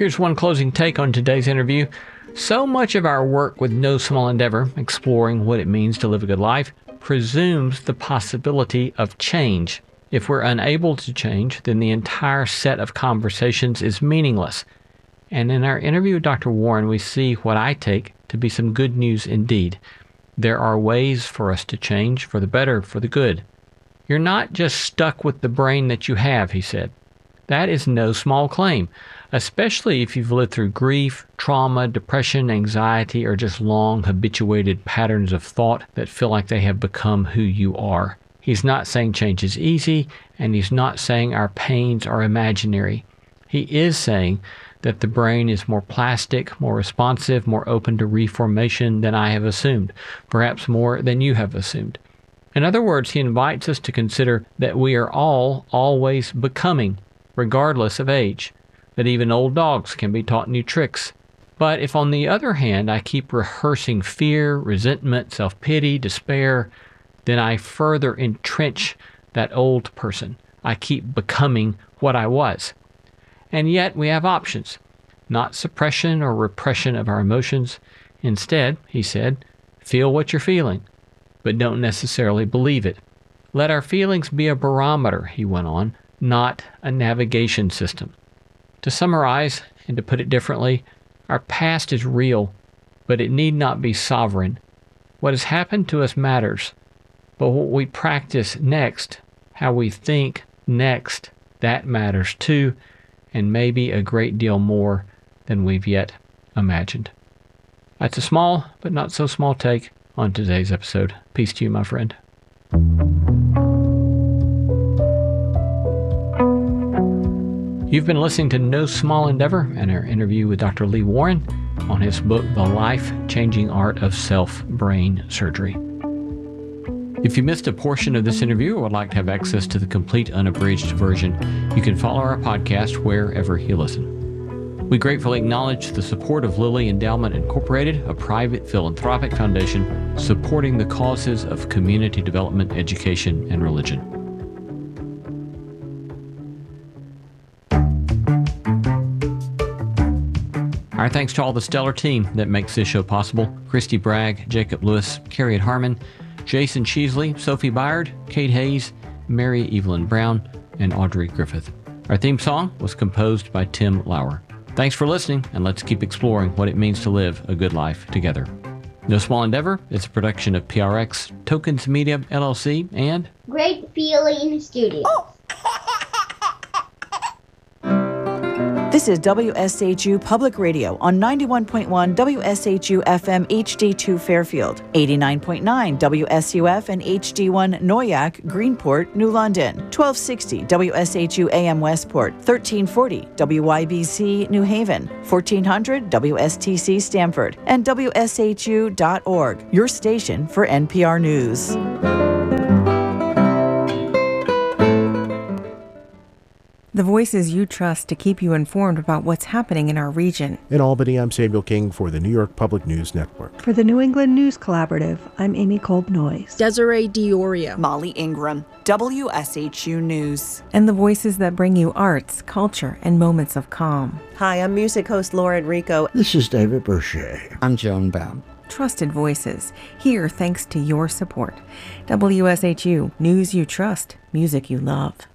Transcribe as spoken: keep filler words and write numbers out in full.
Here's one closing take on today's interview. So much of our work with No Small Endeavor, exploring what it means to live a good life, presumes the possibility of change. If we're unable to change, then the entire set of conversations is meaningless. And in our interview with Doctor Warren, we see what I take to be some good news indeed. There are ways for us to change, for the better, for the good. You're not just stuck with the brain that you have, he said. That is no small claim, especially if you've lived through grief, trauma, depression, anxiety, or just long habituated patterns of thought that feel like they have become who you are. He's not saying change is easy, and he's not saying our pains are imaginary. He is saying that the brain is more plastic, more responsive, more open to reformation than I have assumed, perhaps more than you have assumed. In other words, he invites us to consider that we are all always becoming, regardless of age, that even old dogs can be taught new tricks. But if on the other hand I keep rehearsing fear, resentment, self-pity, despair, then I further entrench that old person. I keep becoming what I was. And yet we have options, not suppression or repression of our emotions. Instead, he said, feel what you're feeling, but don't necessarily believe it. Let our feelings be a barometer, he went on, not a navigation system. To summarize, and to put it differently, our past is real, but it need not be sovereign. What has happened to us matters, but what we practice next, how we think next, that matters too, and maybe a great deal more than we've yet imagined. That's a small, but not so small take on today's episode. Peace to you, my friend. You've been listening to No Small Endeavor and our interview with Doctor Lee Warren on his book, The Life-Changing Art of Self-Brain Surgery. If you missed a portion of this interview or would like to have access to the complete unabridged version, you can follow our podcast wherever you listen. We gratefully acknowledge the support of Lilly Endowment Incorporated, a private philanthropic foundation supporting the causes of community development, education, and religion. Our thanks to all the stellar team that makes this show possible. Christy Bragg, Jacob Lewis, Carriet Harmon, Jason Cheesley, Sophie Byard, Kate Hayes, Mary Evelyn Brown, and Audrey Griffith. Our theme song was composed by Tim Lauer. Thanks for listening, and let's keep exploring what it means to live a good life together. No Small Endeavor is a production of P R X, Tokens Media, L L C, and Great Feeling Studios. Oh. This is W S H U Public Radio on ninety-one point one W S H U F M H D two Fairfield, eighty-nine point nine W S U F and H D one Noyak, Greenport, New London, twelve sixty W S H U A M Westport, thirteen forty W Y B C New Haven, fourteen hundred W S T C Stamford, and W S H U dot org, your station for N P R News. The voices you trust to keep you informed about what's happening in our region. In Albany, I'm Samuel King for the New York Public News Network. For the New England News Collaborative, I'm Amy Kolb-Noyes. Desiree Diorio. Molly Ingram, W S H U News. And the voices that bring you arts, culture, and moments of calm. Hi, I'm music host Laura Enrico. This is David Boucher. I'm Joan Baum. Trusted voices, here thanks to your support. W S H U, news you trust, music you love.